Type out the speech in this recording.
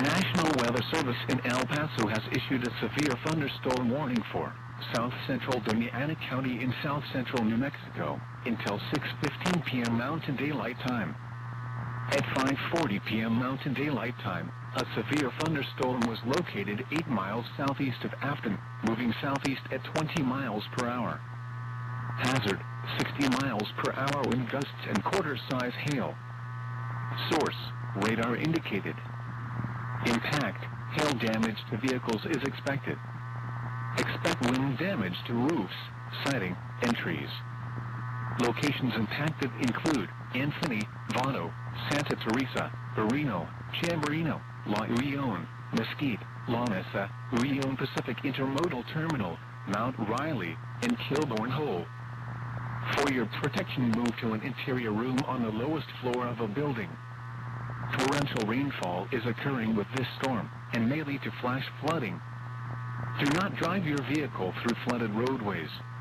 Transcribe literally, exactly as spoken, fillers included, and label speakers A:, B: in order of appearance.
A: National Weather Service in El Paso has issued a severe thunderstorm warning for south central Doña Ana County in south central New Mexico until six fifteen p m Mountain Daylight Time. At five forty p m Mountain Daylight Time, a severe thunderstorm was located eight miles southeast of Afton, moving southeast at twenty miles per hour. Hazard, sixty miles per hour wind gusts and quarter-size hail. Source, radar indicated. Impact, hail damage to vehicles is expected. Expect wind damage to roofs, siding, and trees. Locations impacted include Anthony, Vado, Santa Teresa, Barreno, Chamberino, La Union, Mesquite, La Mesa, Union Pacific Intermodal Terminal, Mount Riley, and Kilbourne Hole. For your protection, move to an interior room on the lowest floor of a building. Torrential rainfall is occurring with this storm, and may lead to flash flooding. Do not drive your vehicle through flooded roadways.